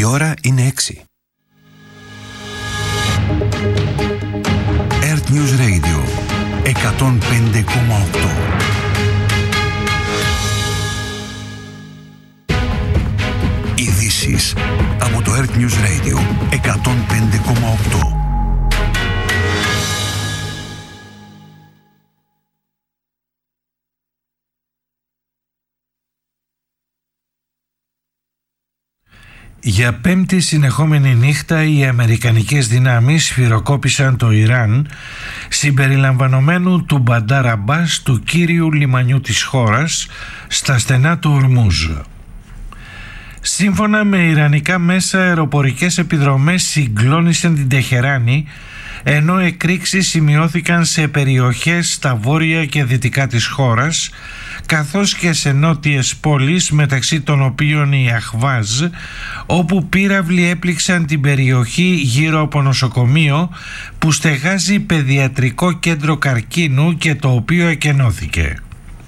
ώρα είναι 6. Earth News Radio 105,8. Ειδήσεις από το Earth News Radio 105,8. Για πέμπτη συνεχόμενη νύχτα οι αμερικανικές δυνάμεις σφυροκόπησαν το Ιράν συμπεριλαμβανομένου του Μπαντάρ Αμπάς, του κύριου λιμανιού της χώρας, στα στενά του Ορμούζ. Σύμφωνα με ιρανικά μέσα, αεροπορικές επιδρομές συγκλώνησαν την Τεχεράνη, ενώ εκρήξεις σημειώθηκαν σε περιοχές στα βόρεια και δυτικά της χώρας, καθώς και σε νότιες πόλεις, μεταξύ των οποίων η Αχβάζ, όπου πύραυλοι έπληξαν την περιοχή γύρω από νοσοκομείο που στεγάζει παιδιατρικό κέντρο καρκίνου και το οποίο εκενώθηκε.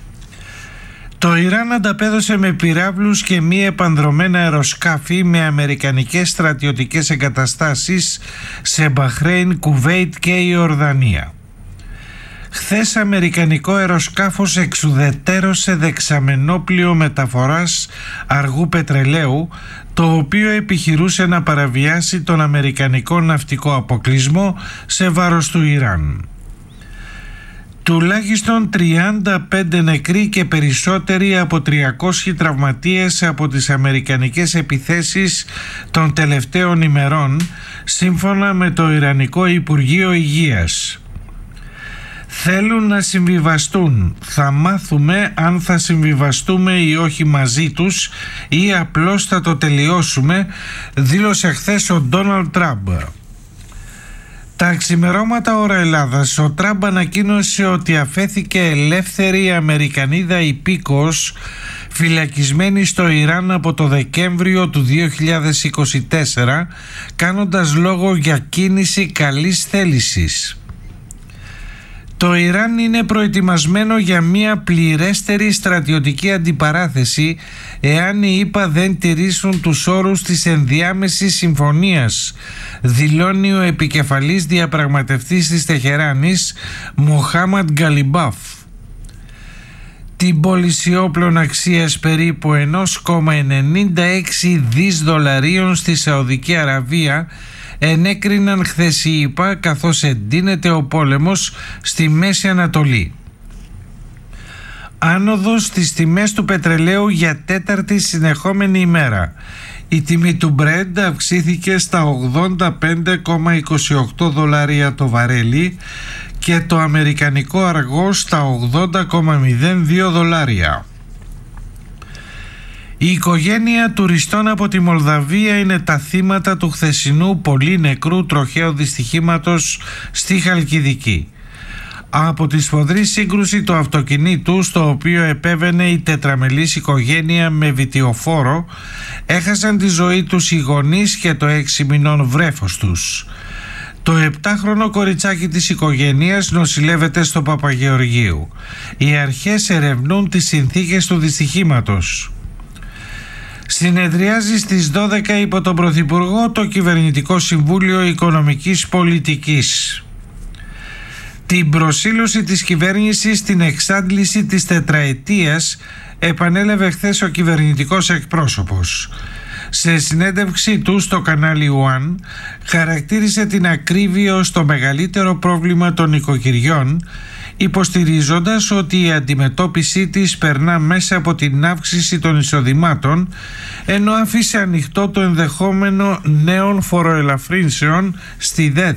Το Ιράν ανταπέδωσε με πυράβλους και μη επανδρομένα αεροσκάφη με αμερικανικές στρατιωτικές εγκαταστάσεις σε Μπαχρέιν, Κουβέιτ και Ιορδανία. Χθες αμερικανικό αεροσκάφος εξουδετερώσε δεξαμενόπλιο μεταφοράς αργού πετρελαίου, το οποίο επιχειρούσε να παραβιάσει τον αμερικανικό ναυτικό αποκλεισμό σε βάρος του Ιράν. Τουλάχιστον 35 νεκροί και περισσότεροι από 300 τραυματίες από τις αμερικανικές επιθέσεις των τελευταίων ημερών, σύμφωνα με το Ιρανικό Υπουργείο Υγείας. Θέλουν να συμβιβαστούν. Θα μάθουμε αν θα συμβιβαστούμε ή όχι μαζί τους ή απλώς θα το τελειώσουμε, δήλωσε χθες ο Ντόναλντ Τραμπ. Τα ξημερώματα ώρα Ελλάδας, ο Τραμπ ανακοίνωσε ότι αφέθηκε ελεύθερη η Αμερικανίδα υπήκοος φυλακισμένη στο Ιράν από το Δεκέμβριο του 2024, κάνοντας λόγο για κίνηση καλής θέλησης. Το Ιράν είναι προετοιμασμένο για μια πληρέστερη στρατιωτική αντιπαράθεση εάν οι ΗΠΑ δεν τηρήσουν τους όρους της ενδιάμεσης συμφωνίας, δηλώνει ο επικεφαλής διαπραγματευτής της Τεχεράνης, Μοχάμαντ Γκαλιμπάφ. Την πώληση όπλων αξίας περίπου 1,96 δις δολαρίων στη Σαουδική Αραβία ενέκριναν χθες οι ΗΠΑ, καθώς εντείνεται ο πόλεμος στη Μέση Ανατολή. Άνοδος στις τιμές του πετρελαίου για τέταρτη συνεχόμενη ημέρα. Η τιμή του Brent αυξήθηκε στα 85,28 δολάρια το βαρέλι και το αμερικανικό αργό στα 80,02 δολάρια. Η οικογένεια τουριστών από τη Μολδαβία είναι τα θύματα του χθεσινού πολύ νεκρού τροχαίου δυστυχήματος στη Χαλκιδική. Από τη σφοδρή σύγκρουση του αυτοκινήτου, στο οποίο επέβαινε η τετραμελής οικογένεια με βιτιοφόρο, έχασαν τη ζωή τους οι γονείς και το 6 μηνών βρέφος τους. Το 7χρονο κοριτσάκι της οικογένειας νοσηλεύεται στο Παπαγεωργίου. Οι αρχές ερευνούν τις συνθήκες του δυστυχήματος. Συνεδριάζει στις 12 υπό τον Πρωθυπουργό το Κυβερνητικό Συμβούλιο Οικονομικής Πολιτικής. Την προσήλωση της κυβέρνησης στην εξάντληση της τετραετίας επανέλαβε χθες ο κυβερνητικός εκπρόσωπος. Σε συνέντευξή του στο κανάλι One χαρακτήρισε την ακρίβεια ως το μεγαλύτερο πρόβλημα των οικοκυριών, υποστηρίζοντας ότι η αντιμετώπιση της περνά μέσα από την αύξηση των εισοδημάτων, ενώ άφησε ανοιχτό το ενδεχόμενο νέων φοροελαφρύνσεων στη ΔΕΘ.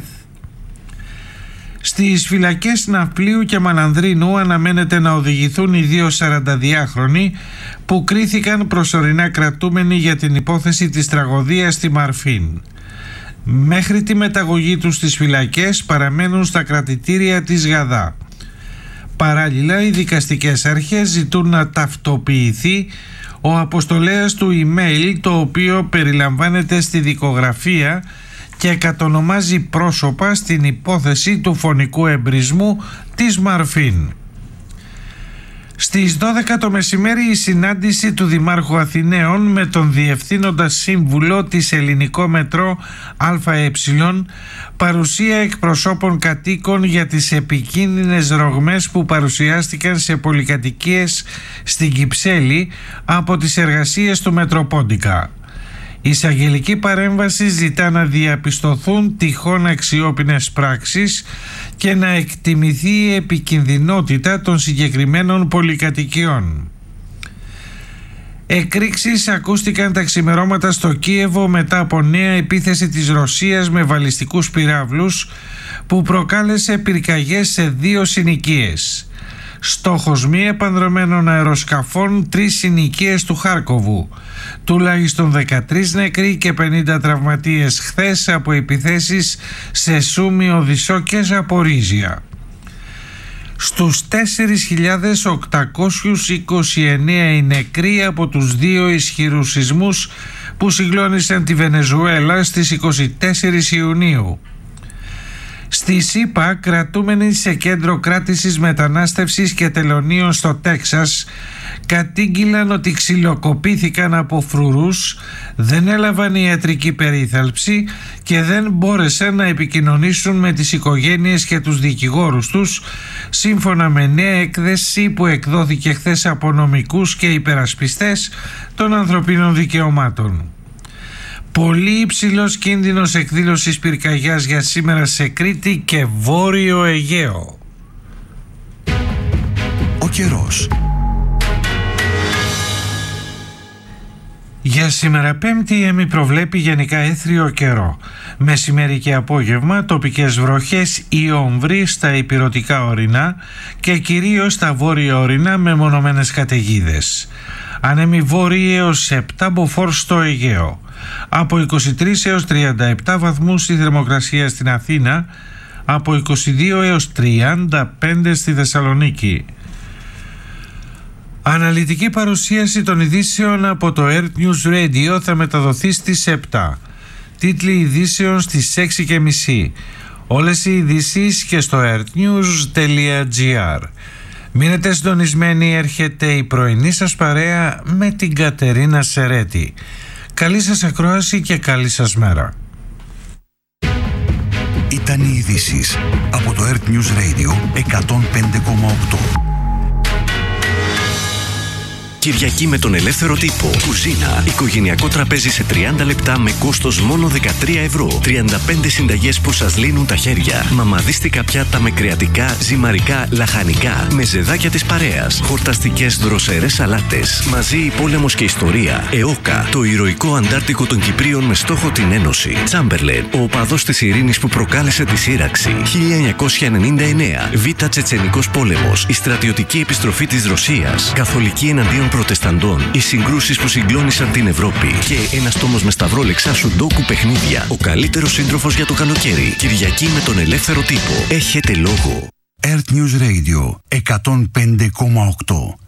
Στις φυλακές Ναυπλίου και Μανανδρίνου αναμένεται να οδηγηθούν οι δύο 42χρονοι που κρίθηκαν προσωρινά κρατούμενοι για την υπόθεση της τραγωδίας στη Μαρφίν. Μέχρι τη μεταγωγή τους στις φυλακές παραμένουν στα κρατητήρια της Γαδά. Παράλληλα, οι δικαστικές αρχές ζητούν να ταυτοποιηθεί ο αποστολέας του email, το οποίο περιλαμβάνεται στη δικογραφία και κατονομάζει πρόσωπα στην υπόθεση του φωνικού εμπρισμού της Μαρφίν. Στις 12 το μεσημέρι η συνάντηση του Δημάρχου Αθηναίων με τον Διευθύνοντα Σύμβουλο της Ελληνικό Μετρό ΑΕ, παρουσία εκπροσώπων κατοίκων για τις επικίνδυνες ρογμές που παρουσιάστηκαν σε πολυκατοικίες στην Κυψέλη από τις εργασίες του Μετροπόντικα. Η εισαγγελική παρέμβαση ζητά να διαπιστωθούν τυχόν αξιόπινες πράξεις και να εκτιμηθεί η επικινδυνότητα των συγκεκριμένων πολυκατοικιών. Εκρήξεις ακούστηκαν τα ξημερώματα στο Κίεβο μετά από νέα επίθεση της Ρωσίας με βαλιστικούς πυράβλους που προκάλεσε πυρκαγιές σε 2 συνοικίες. Στόχος μη επανδρωμένων αεροσκαφών 3 συνοικίες του Χάρκοβου. Τουλάχιστον 13 νεκροί και 50 τραυματίες χθες από επιθέσεις σε Σούμι, Οδυσσό και Ζαπορίζια. Στους 4.829 οι νεκροί από τους 2 ισχυρούς σεισμούς που συγκλώνησαν τη Βενεζουέλα στις 24 Ιουνίου. Στη ΣΥΠΑ, κρατούμενοι σε κέντρο κράτησης μετανάστευσης και τελωνίων στο Τέξας κατήγγειλαν ότι ξυλοκοπήθηκαν από φρουρούς, δεν έλαβαν ιατρική περίθαλψη και δεν μπόρεσαν να επικοινωνήσουν με τις οικογένειες και τους δικηγόρους τους, σύμφωνα με νέα έκθεση που εκδόθηκε χθες από νομικούς και υπερασπιστές των ανθρωπίνων δικαιωμάτων. Πολύ υψηλός κίνδυνος εκδήλωσης πυρκαγιάς για σήμερα σε Κρήτη και Βόρειο Αιγαίο. Ο καιρός. Για σήμερα Πέμπτη η ΕΜΗ προβλέπει γενικά έθριο καιρό. Μεσημέρι και απόγευμα τοπικές βροχές ή όμβροι στα ηπειρωτικά ορεινά και κυρίως στα βόρεια ορεινά με μονομένες καταιγίδες. Ανέμοι βόρειοι έως 7 μποφόρ στο Αιγαίο. Από 23 έως 37 βαθμούς η θερμοκρασία στην Αθήνα, από 22 έως 35 στη Θεσσαλονίκη. Αναλυτική παρουσίαση των ειδήσεων από το Earth News Radio θα μεταδοθεί στις 7. Τίτλοι ειδήσεων στις 6:30. Όλες οι ειδήσεις και στο earthnews.gr. Μείνετε συντονισμένοι, έρχεται η πρωινή σας παρέα με την Κατερίνα Σερέτη. Καλή σας ακρόαση και καλή σας μέρα. Ήταν οι ειδήσεις από το Earth News Radio 105,8. Κυριακή με τον ελεύθερο τύπο. Κουζίνα. Οικογενειακό τραπέζι σε 30 λεπτά με κόστος μόνο 13 ευρώ. 35 συνταγές που σας λύνουν τα χέρια. Μαμαδίστικα πιάτα με κρεατικά, ζυμαρικά, λαχανικά. Με ζεδάκια της παρέας. Χορταστικές δροσερές σαλάτες. Μαζί πόλεμος και ιστορία. ΕΟΚΑ. Το ηρωικό Αντάρτικο των Κυπρίων με στόχο την Ένωση. Τσάμπερλεν. Ο οπαδός της ειρήνης που προκάλεσε τη σύραξη. 1999. Β' Τσετσενικός πόλεμος. Η στρατιωτική επιστροφή της Ρωσίας. Καθολική εναντίον Προτεσταντών, οι συγκρούσεις που συγκλώνησαν την Ευρώπη και ένας τόμος με σταυρόλεξα σουντόκου παιχνίδια. Ο καλύτερος σύντροφος για το καλοκαίρι. Κυριακή με τον ελεύθερο τύπο. Έχετε λόγο. Earth News Radio 105,8.